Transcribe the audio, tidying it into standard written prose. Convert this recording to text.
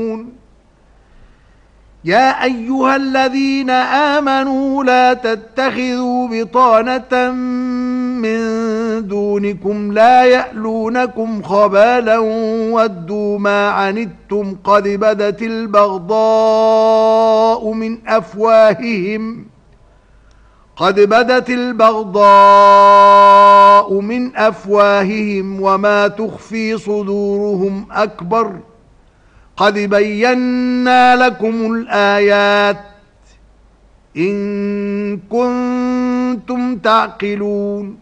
يا أيها الذين آمنوا لا تتخذوا بطانة من دونكم لا يألونكم خبالا ودوا ما عنتم قد بدت البغضاء من أفواههم وما تخفي صدورهم أكبر قد بينا لكم الآيات إن كنتم تعقلون